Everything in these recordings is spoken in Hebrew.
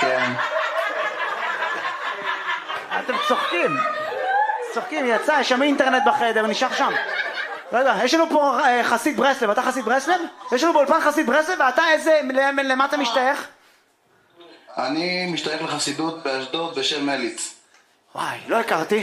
כן. אתם צוחקים. צוחקים, יצא, יש שם אינטרנט בחדר, נשאר שם. לא יודע, יש לנו פה חסיד ברסלב, אתה חסיד ברסלב? יש לנו באולפן חסיד ברסלב, ואתה איזה, למה אתה משתייך? אני משתייך לחסידות באשדוד בשם מליץ. וואי, לא הכרתי.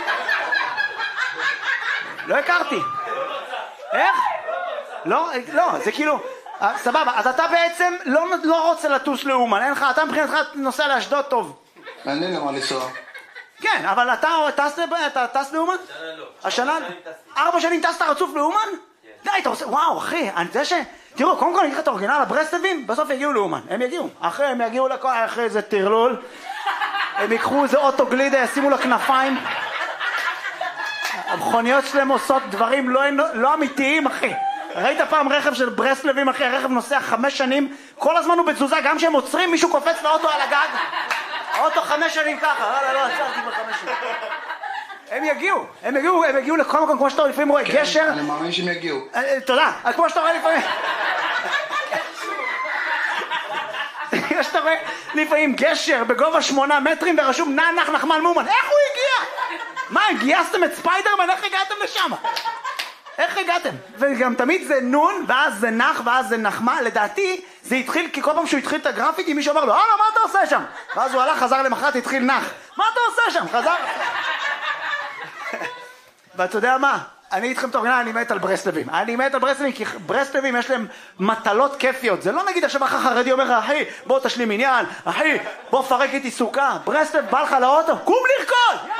לא הכרתי. איך? לא, זה כאילו, סבבה, אז אתה בעצם לא רוצה לטוס לאומן, אין לך, אתה מבחינתך נוסע לאשדוד טוב. אין לי למה לנסוע. כן, אבל אתה טס לאומן? השנה לא. 4 שנים טסת רצוף לאומן? די, אתה רוצה, וואו אחי, אני יודע תראו, קודם כל אני אקרא את האורגינל הברסלבים, בסוף יגיעו לאומן, הם יגיעו. הם יגיעו לכל, אחרי איזה טרלול, הם ייקחו איזה אוטו גלידה, ישימו לה כנפיים. המכוניות שלהם עושות דברים לא אמיתיים, אחי. ראית פעם רכב של ברסלבים, אחי? הרכב נוסע 5 שנים, כל הזמן הוא בתזוזה, גם כשהם עוצרים, מישהו קופץ לאוטו על הגג. האוטו 5 שנים ככה, לא, עצרתי ב5 שנים. הם יגיעו לכל מקום, כמו שאתה לפעמים רואה גשר. אני מאמין שהם יגיעו. תודה, כמו שאתה רואה לפעמים. כמו שאתה רואה לפעמים גשר בגובה 8 מטרים ורשום נח נחמן מומן. איך הוא הגיע? מה, גייסתם את ספיידרמן? איך הגעתם לשם? איך הגעתם? וגם תמיד זה נון, ואז זה נח, ואז זה נחמה. לדעתי זה התחיל, כי כל פעם שהוא התחיל את הגרפיטי מישהו אמר לו, מה אתה עושה שם? ואז הוא הלך, חזר למחרת, התחיל נח. מה אתה עושה שם? חזר. ואתה יודע מה? אני איתכם תורגנל, אני מת על ברסלבים. אני מת על ברסלבים, כי ברסלבים יש להם מטלות כיפיות. זה לא נגיד עכשיו אחר חרדי אומר לך, אחי, בוא תשלים עניין, אחי, בוא פרק איתי סוכה. ברסלב בא לך לאוטו, קום לרקוד!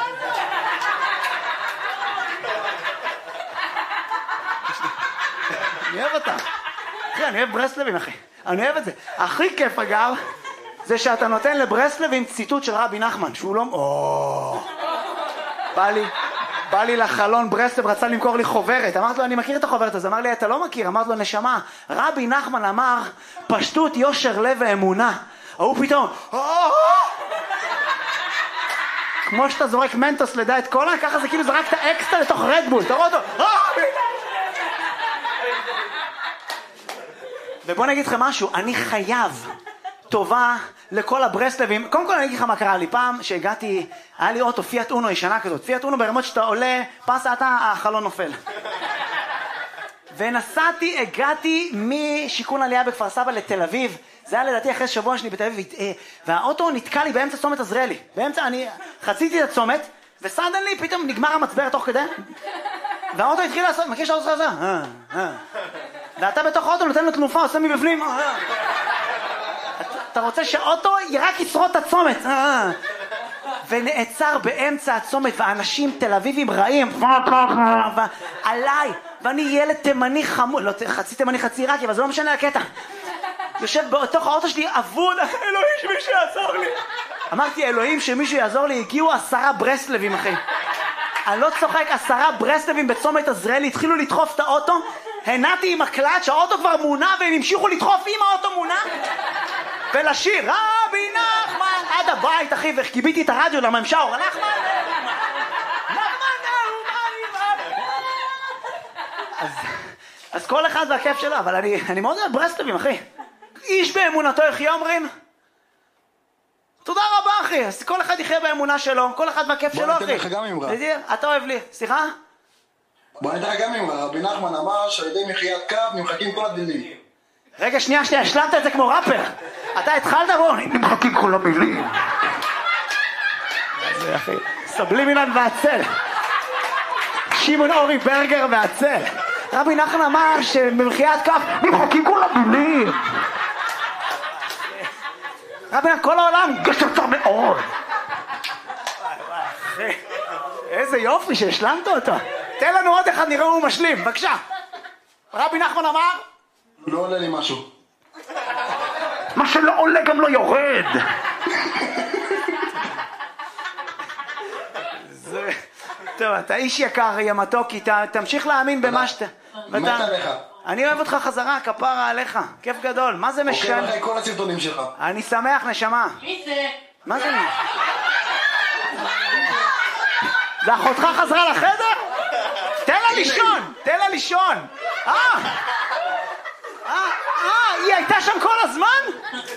אני אוהב אותה. אחי, אני אוהב ברסלבים, אחי. אני אוהב את זה. הכי כיף, אגב, זה שאתה נותן לברסלבים ציטוט של רבי נחמן, שהוא לא... בא לי לחלון ברסלב, רצה למכור לי חוברת. אמרתי לו, אני מכיר את החוברת הזאת. אמר לי, אתה לא מכיר. אמרתי לו, נשמה, רבי נחמן אמר, פשטות, יושר, לב ואמונה. הוא פתאום... כמו שאתה זורק מנטוס לדעת קולה, ככה זה כאילו זרקת אקסטרה לתוך רדבול. אתה רואה אותו... ובוא נגיד לכם משהו, אני חייב טובה לכל הברסלבים. קודם כל אני אגיד לך מה קרה לי. פעם שהגעתי, היה לי אוטו פיאט אונו ישנה כזאת. פיאט אונו ברמות שאתה עולה, פסה אתה, החלון נופל. ונסעתי, הגעתי משיקון עלייה בכפר סבא לתל אביב. זה היה לדעתי אחרי שבוע שלי בתל אביב. והאוטו נתקע לי באמצע צומת עזריאלי. באמצע, אני חציתי את הצומת, וסדן לי פתאום נגמר המצבר תוך כדי. והאוטו התחיל לעשות, מכיר שהאוטו עושה? ואתה בתוך האוטו נותן לו תנופה, עושה מבפנים. אתה רוצה שהאוטו רק ישרוד את הצומת. ונעצר באמצע הצומת, ואנשים תל אביבים רעים עליי, ואני ילד תימני חמוד, לא חצי תימני חצי עיראקי, אבל זה לא משנה הקטע. יושב בתוך האוטו שלי, אבוד, אלוהים שמישהו יעזור לי. אמרתי, אלוהים שמישהו יעזור לי, הגיעו 10 ברסלבים, אחי. אני לא צוחק, 10 ברסלבים בצומת עזריאלי, התחילו לדחוף את האוטו, הנעתי עם הקלט שהאוטו כבר מונע, והם המשיכו לדחוף עם האוטו מונע, ולשיר, רבי נחמן, עד הבית, אחי, וקיביתי את הרדיו למה הם שרו, נחמן, אז כל אחד והכיף שלו, אבל אני מאוד אוהב ברסלבים, אחי. איש באמונתו יחיה אומרים. תודה רבה, אחי. אז כל אחד יחיה באמונה שלו, כל אחד והכיף שלו, אחי. בוא ניתן לך גם אמרה. אתה אוהב לי, סליחה? בוא ניתן לך גם אמרה. רבי נחמן אמר שעל ידי מחיית קו נמחקים כל הדינים. רגע, שנייה, השלמת את זה כמו ראפר. אתה התחלת בו, נמחקים כל המילים. זה אחי, סבלימינל והצל. שמעון אורי ברגר והצל. רבי נחמן אמר שבמחיית קו נמחקים כל המילים. רבי נחמן, כל העולם גשר צר מאוד. אחי, איזה יופי שהשלמת אותו. תן לנו עוד אחד, נראה הוא משלים, בבקשה. רבי נחמן אמר? לא עולה לי משהו. מה שלא עולה גם לא יורד. טוב, אתה איש יקר, ימתוקי, תמשיך להאמין במה שאתה... מת עליך. אני אוהב אותך חזרה, כפרה עליך, כיף גדול. מה זה משנה? עוקב אחרי כל הסרטונים שלך. אני שמח, נשמה. מי זה? מה זה? זה אחותך חזרה לחדר? תן לה לישון. היא הייתה שם כל הזמן?